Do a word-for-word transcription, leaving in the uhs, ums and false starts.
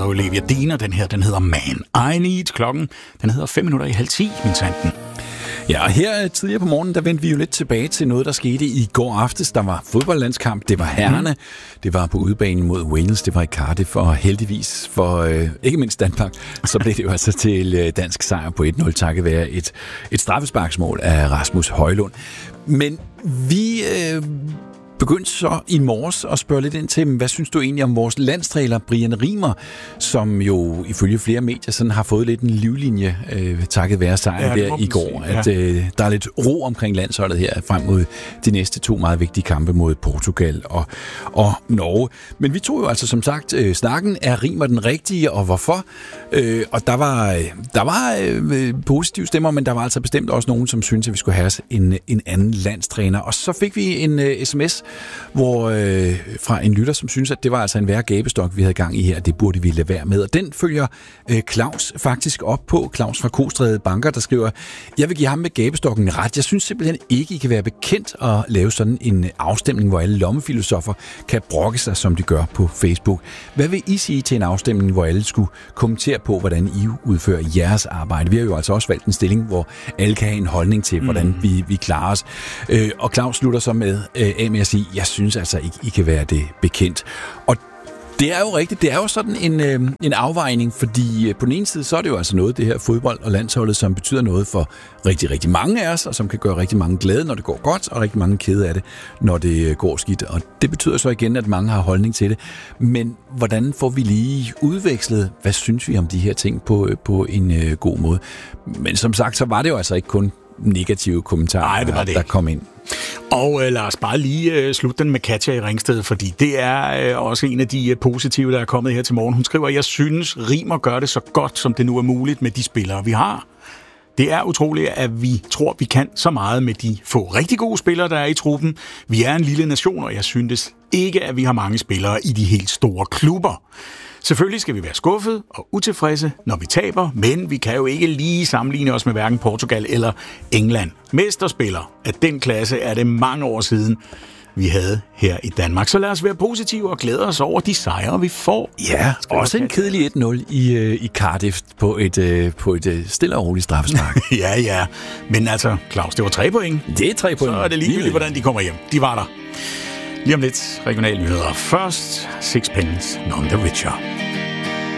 Olivia Dean, og den her, den hedder Man I Need. Klokken, den hedder fem minutter i halv ti, min sanden. Ja, og her tidligere på morgenen, der vendte vi jo lidt tilbage til noget, der skete i går aftes. Der var fodboldlandskamp, det var herrerne, mm. det var på udebanen mod Wales, det var i Cardiff, og heldigvis for øh, ikke mindst Danmark, så blev det jo altså til øh, dansk sejr på et nul, takket være et, et straffesparksmål af Rasmus Højlund. Men vi øh, begyndte så i morges at spørge lidt ind til, hvad synes du egentlig om vores landstræner Brian Riemer, som jo ifølge flere medier sådan har fået lidt en livlinje, øh, takket være sejren ja, der i går, sige, ja. at øh, der er lidt ro omkring landsholdet her frem mod de næste to meget vigtige kampe mod Portugal og, og Norge. Men vi tog jo altså som sagt øh, snakken, er Riemer den rigtige, og hvorfor? Øh, og der var, der var øh, positive stemmer, men der var altså bestemt også nogen, som syntes, at vi skulle have en, en anden landstræner. Og så fik vi en øh, sms, hvor øh, fra en lytter, som synes, at det var altså en værre gabestok, vi havde gang i her, det burde vi lade være med. Og den følger øh, Claus faktisk op på, Claus fra Kostræde Banker, der skriver, jeg vil give ham med gabestokken ret. Jeg synes simpelthen ikke, I kan være bekendt at lave sådan en afstemning, hvor alle lommefilosofer kan brokke sig, som de gør på Facebook. Hvad vil I sige til en afstemning, hvor alle skulle kommentere på, hvordan I udfører jeres arbejde? Vi har jo altså også valgt en stilling, hvor alle kan have en holdning til, hvordan mm. vi, vi klarer os. Øh, og Claus slutter så med, øh, af med at sige, jeg synes altså ikke, I kan være det bekendt. Og det er jo rigtigt, det er jo sådan en, øh, en afvejning, fordi øh, på den ene side, så er det jo altså noget, det her fodbold og landsholdet, som betyder noget for rigtig, rigtig mange af os, og som kan gøre rigtig mange glade, når det går godt, og rigtig mange kede af det, når det går skidt. Og det betyder så igen, at mange har holdning til det. Men hvordan får vi lige udvekslet, hvad synes vi om de her ting på, på en øh, god måde? Men som sagt, så var det jo altså ikke kun negative kommentarer, Ej, det var det der kom ind. Og øh, lad os bare lige øh, slutte den med Katja i Ringsted, fordi det er øh, også en af de øh, positive, der er kommet her til morgen. Hun skriver, jeg synes, Riemer gør det så godt, som det nu er muligt med de spillere, vi har. Det er utroligt, at vi tror, vi kan så meget med de få rigtig gode spillere, der er i truppen. Vi er en lille nation, og jeg synes ikke, at vi har mange spillere i de helt store klubber. Selvfølgelig skal vi være skuffet og utilfredse, når vi taber, men vi kan jo ikke lige sammenligne os med hverken Portugal eller England. Mesterspillere af den klasse er det mange år siden, vi havde her i Danmark. Så lad os være positive og glæde os over de sejre, vi får. Ja, også en kedelig et nul i, øh, i Cardiff på et, øh, på et øh, stille og roligt straffespark. ja, ja. Men altså, Claus, det var tre point. Det er tre point. Så er det ligegyldigt, hvordan de kommer hjem. De var der. Lige om lidt regionale nyheder. Først, Sixpence None the Richer.